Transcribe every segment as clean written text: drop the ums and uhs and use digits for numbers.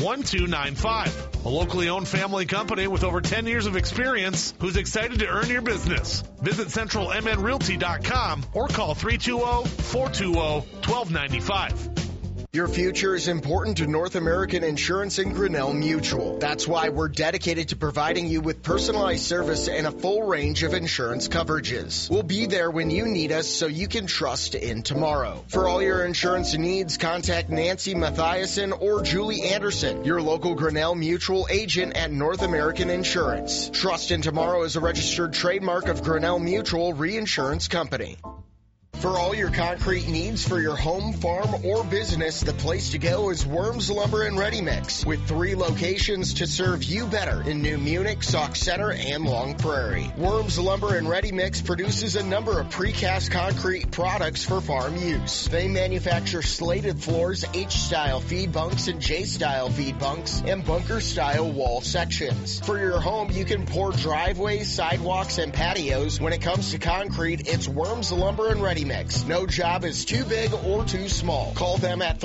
1295. A locally owned family company with over 10 years of experience who's excited to earn your business. Visit centralmnrealty.com or call 320-420-1295. Your future is important to North American Insurance and Grinnell Mutual. That's why we're dedicated to providing you with personalized service and a full range of insurance coverages. We'll be there when you need us so you can trust in tomorrow. For all your insurance needs, contact Nancy Mathiasen or Julie Anderson, your local Grinnell Mutual agent at North American Insurance. Trust in Tomorrow is a registered trademark of Grinnell Mutual Reinsurance Company. For all your concrete needs for your home, farm, or business, the place to go is Worms Lumber and Ready Mix, with 3 locations to serve you better in New Munich, Sauk Center, and Long Prairie. Worms Lumber and Ready Mix produces a number of precast concrete products for farm use. They manufacture slated floors, H-style feed bunks and J-style feed bunks, and bunker-style wall sections. For your home, you can pour driveways, sidewalks, and patios. When it comes to concrete, it's Worms Lumber and Ready Mix. No job is too big or too small. Call them at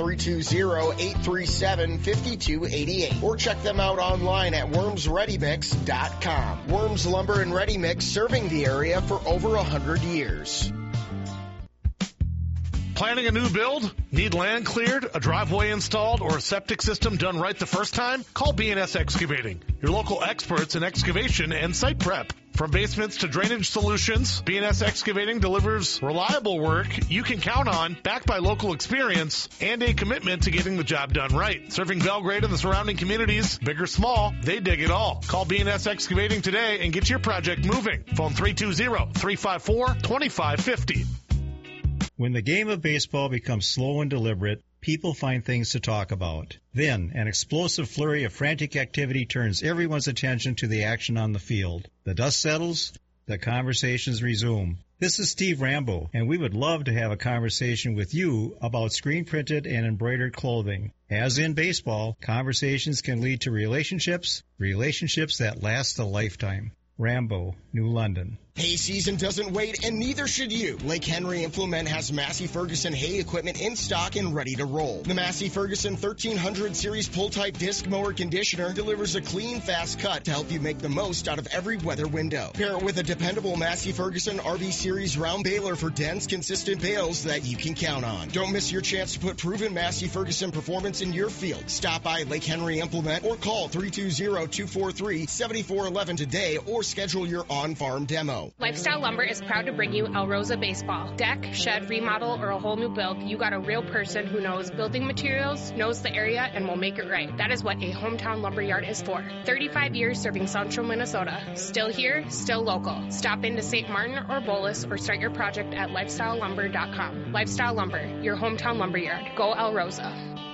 320-837-5288 or check them out online at wormsreadymix.com. Worms Lumber and Ready Mix, serving the area for over 100 years. Planning a new build? Need land cleared, a driveway installed, or a septic system done right the first time? Call B&S Excavating, your local experts in excavation and site prep. From basements to drainage solutions, B&S Excavating delivers reliable work you can count on, backed by local experience and a commitment to getting the job done right. Serving Belgrade and the surrounding communities, big or small, they dig it all. Call B&S Excavating today and get your project moving. Phone 320-354-2550. When the game of baseball becomes slow and deliberate, people find things to talk about. Then, an explosive flurry of frantic activity turns everyone's attention to the action on the field. The dust settles, the conversations resume. This is Steve Rambo, and we would love to have a conversation with you about screen-printed and embroidered clothing. As in baseball, conversations can lead to relationships that last a lifetime. Rambo, New London. Hay season doesn't wait, and neither should you. Lake Henry Implement has Massey Ferguson hay equipment in stock and ready to roll. The Massey Ferguson 1300 Series pull-type disc mower conditioner delivers a clean, fast cut to help you make the most out of every weather window. Pair it with a dependable Massey Ferguson RV Series round baler for dense, consistent bales that you can count on. Don't miss your chance to put proven Massey Ferguson performance in your field. Stop by Lake Henry Implement or call 320-243-7411 today or schedule your on-farm demo. Lifestyle Lumber is proud to bring you El Rosa Baseball. Deck, shed, remodel, or a whole new build, you got a real person who knows building materials, knows the area, and will make it right. That is what a hometown lumberyard is for. 35 years serving Central Minnesota. Still here, still local. Stop into St. Martin or Bolus or start your project at lifestylelumber.com. Lifestyle Lumber, your hometown lumberyard. Go El Rosa.